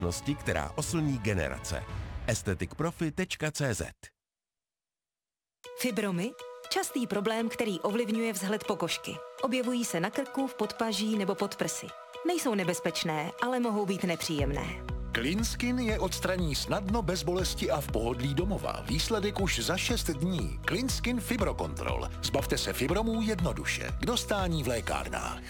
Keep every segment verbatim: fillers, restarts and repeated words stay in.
nosti, která oslní generace. estetikprofi tečka cé zet. Fibromy? Častý problém, který ovlivňuje vzhled pokožky. Objevují se na krku, v podpaží nebo pod prsy. Nejsou nebezpečné, ale mohou být nepříjemné. CleanSkin je odstraní snadno, bez bolesti a v pohodlí domova. Výsledek už za šest dní. CleanSkin Fibrocontrol. Zbavte se fibromů jednoduše. K dostání v lékárnách.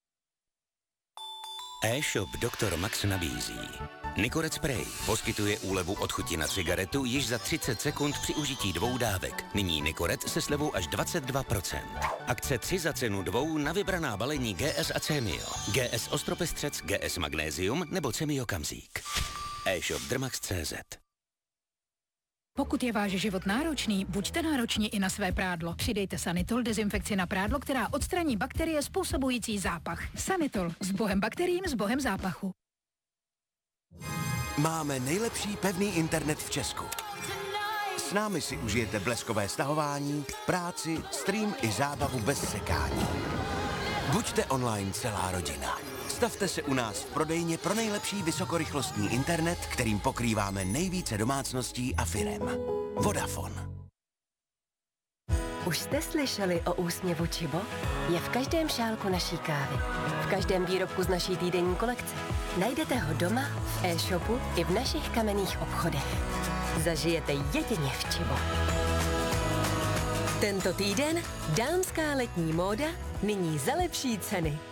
E-shop doktor Max nabízí. Nicorette Spray poskytuje úlevu od chuti na cigaretu již za třicet sekund při užití dvou dávek. Nyní Nicorette se slevou až dvacet dva procent. Akce tři za cenu dvou na vybraná balení G S a Cemio. G S Ostropestřec, G S Magnézium nebo Cemio Kamzík. E-shop drmax tečka cé zet. Pokud je váš život náročný, buďte nároční i na své prádlo. Přidejte Sanitol, dezinfekci na prádlo, která odstraní bakterie způsobující zápach. Sanitol, s bohem bakteriím, s bohem zápachu. Máme nejlepší pevný internet v Česku. S námi si užijete bleskové stahování, práci, stream i zábavu bez sekání. Buďte online celá rodina. Stavte se u nás v prodejně pro nejlepší vysokorychlostní internet, kterým pokrýváme nejvíce domácností a firem. Vodafone. Už jste slyšeli o úsměvu Čibo? Je v každém šálku naší kávy. V každém výrobku z naší týdenní kolekce. Najdete ho doma, v e-shopu i v našich kamenných obchodech. Zažijete jedině v Čibo. Tento týden dámská letní móda nyní za lepší ceny.